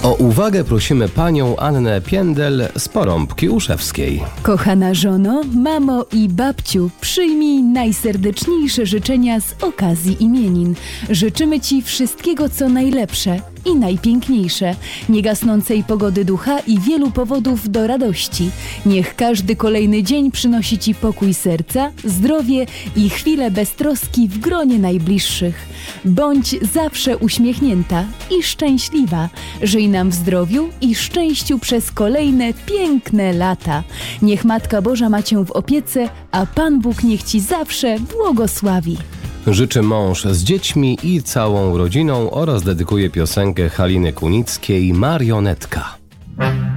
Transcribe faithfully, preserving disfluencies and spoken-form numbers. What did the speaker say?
O uwagę prosimy panią Annę Piędel z Porąbki Uszewskiej. Kochana żono, mamo i babciu, przyjmij najserdeczniejsze życzenia z okazji imienin. Życzymy Ci wszystkiego, co najlepsze i najpiękniejsze, niegasnącej pogody ducha i wielu powodów do radości. Niech każdy kolejny dzień przynosi Ci pokój serca, zdrowie i chwile beztroski w gronie najbliższych. Bądź zawsze uśmiechnięta i szczęśliwa. Żyj nam w zdrowiu i szczęściu przez kolejne piękne lata. Niech Matka Boża ma Cię w opiece, a Pan Bóg niech Ci zawsze błogosławi. Życzy mąż z dziećmi i całą rodziną oraz dedykuje piosenkę Haliny Kunickiej Marionetka.